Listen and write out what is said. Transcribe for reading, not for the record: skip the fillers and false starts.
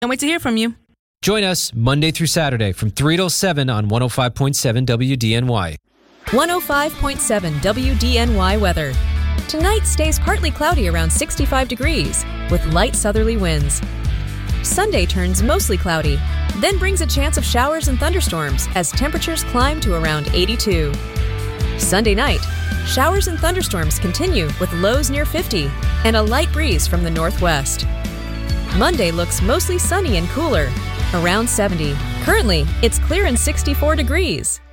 Can't wait to hear from you. Join us Monday through Saturday from 3 till 7 on 105.7 WDNY. 105.7 WDNY weather. Tonight stays partly cloudy around 65 degrees with light southerly winds. Sunday turns mostly cloudy, then brings a chance of showers and thunderstorms as temperatures climb to around 82. Sunday night, showers and thunderstorms continue with lows near 50 and a light breeze from the northwest. Monday looks mostly sunny and cooler, around 70. Currently, it's clear and 64 degrees.